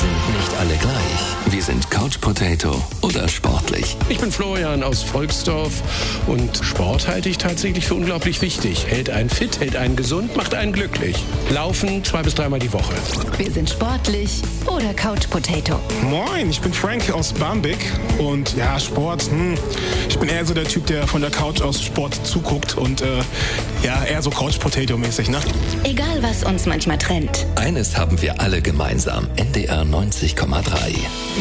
ticken nicht alle gleich. Wir sind Couch Potato oder sportlich. Ich bin Florian aus Volksdorf und Sport halte ich tatsächlich für unglaublich wichtig. Hält einen fit, hält einen gesund, macht einen glücklich. Laufen 2 bis 3 Mal die Woche. Wir sind sportlich oder Couch Potato. Moin, ich bin Frank aus Barmbek und ja, Sport, ich bin eher so der Typ, der von der Couch aus Sport zuguckt und eher so Couch Potato mäßig, ne? Egal was uns manchmal trennt. Eines haben wir alle gemeinsam. NDR 90,3.